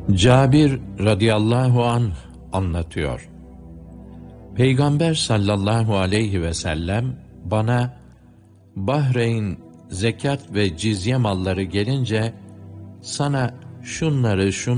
Cabir radıyallahu anh anlatıyor. Peygamber sallallahu aleyhi ve sellem bana Bahreyn zekat ve cizye malları gelince sana şunları